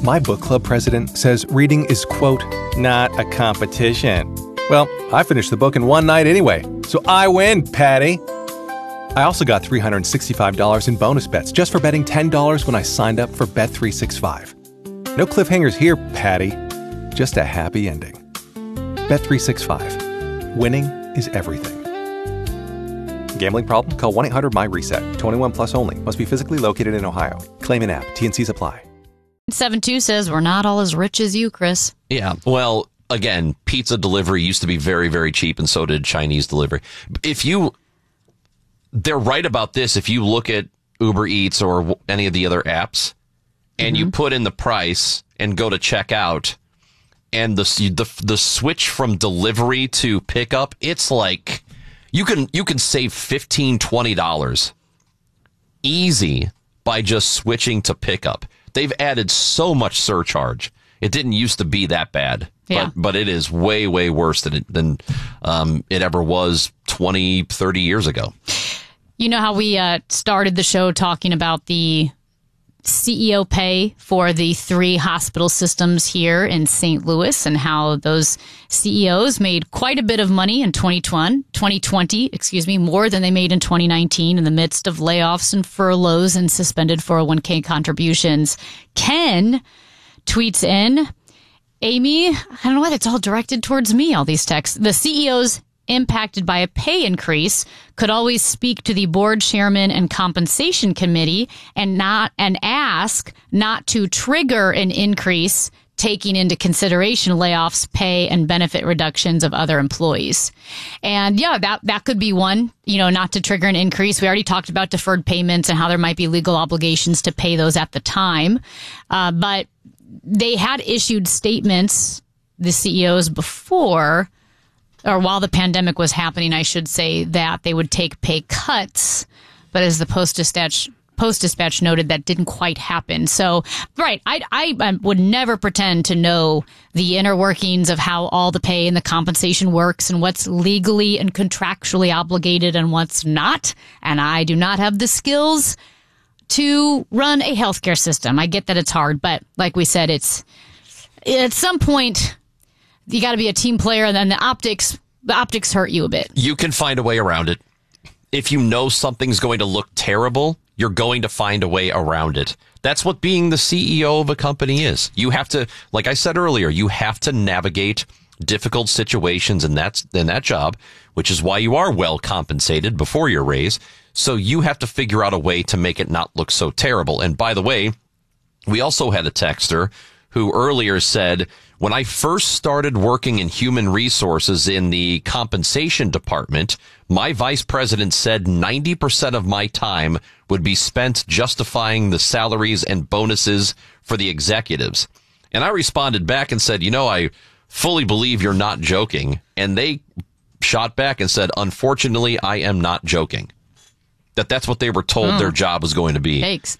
My book club president says reading is, quote, not a competition. Well, I finished the book in one night anyway, so I win, Patty. I also got $365 in bonus bets just for betting $10 when I signed up for Bet365. No cliffhangers here, Patty. Just a happy ending. Bet365. Winning is everything. Gambling problem? Call 1-800-MY-RESET. 21 plus only. Must be physically located in Ohio. Claim in app. T&Cs apply. 7-2 says we're not all as rich as you, Chris. Yeah, well, again, pizza delivery used to be very, very cheap, and so did Chinese delivery. They're right about this. If you look at Uber Eats or any of the other apps, and you put in the price and go to checkout, and the switch from delivery to pickup, it's like you can save $15, $20 easy by just switching to pickup. They've added so much surcharge. It didn't used to be that bad, but it is way, way worse than it ever was 20, 30 years ago. You know how we started the show talking about the CEO pay for the 3 hospital systems here in St. Louis and how those CEOs made quite a bit of money in 2020, more than they made in 2019 in the midst of layoffs and furloughs and suspended 401k contributions. Ken tweets in, Amy, I don't know why that's all directed towards me, all these texts. The CEOs impacted by a pay increase could always speak to the board chairman and compensation committee and ask not to trigger an increase, taking into consideration layoffs, pay, and benefit reductions of other employees. And yeah, that could be one, not to trigger an increase. We already talked about deferred payments and how there might be legal obligations to pay those at the time. But they had issued statements, the CEOs, before, or while the pandemic was happening, I should say, that they would take pay cuts. But as the Post-Dispatch noted, that didn't quite happen. So, right, I would never pretend to know the inner workings of how all the pay and the compensation works and what's legally and contractually obligated and what's not. And I do not have the skills to run a healthcare system. I get that it's hard, but like we said, it's at some point you got to be a team player, and then the optics hurt you a bit. You can find a way around it. If you know something's going to look terrible, you're going to find a way around it. That's what being the CEO of a company is. You have to, like I said earlier, you have to navigate difficult situations in that job, which is why you are well compensated before your raise. So you have to figure out a way to make it not look so terrible. And by the way, we also had a texter who earlier said, when I first started working in human resources in the compensation department, my vice president said 90% of my time would be spent justifying the salaries and bonuses for the executives. And I responded back and said, I fully believe you're not joking. And they shot back and said, unfortunately, I am not joking. That's what they were told their job was going to be. Thanks.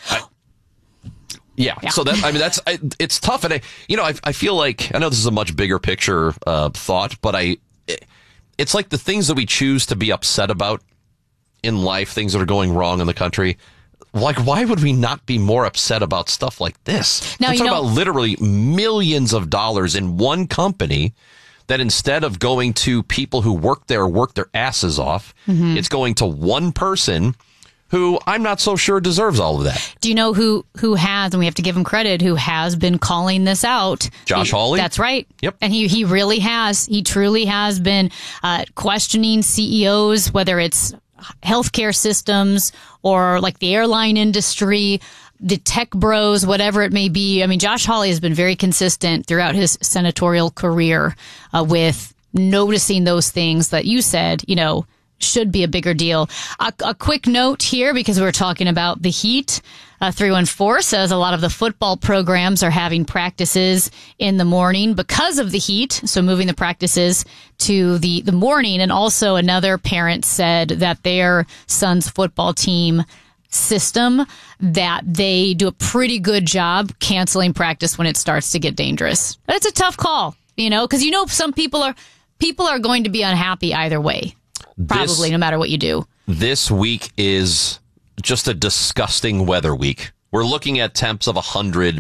Yeah. So it's tough. And I feel like, I know this is a much bigger picture thought, but it's like the things that we choose to be upset about in life, things that are going wrong in the country. Like, why would we not be more upset about stuff like this? Now, we're talking about literally millions of dollars in one company that instead of going to people who work their asses off, it's going to one person who I'm not so sure deserves all of that. Do you know who has, and we have to give him credit, who has been calling this out? Josh Hawley? That's right. Yep. And he really has. He truly has been questioning CEOs, whether it's healthcare systems or like the airline industry, the tech bros, whatever it may be. I mean, Josh Hawley has been very consistent throughout his senatorial career with noticing those things that you said, should be a bigger deal. A quick note here, because we're talking about the heat. 314 says a lot of the football programs are having practices in the morning because of the heat. So moving the practices to the morning. And also another parent said that their son's football team system, that they do a pretty good job canceling practice when it starts to get dangerous. That's a tough call, because some people are going to be unhappy either way. Probably, no matter what you do. This week is just a disgusting weather week. We're looking at temps of 100,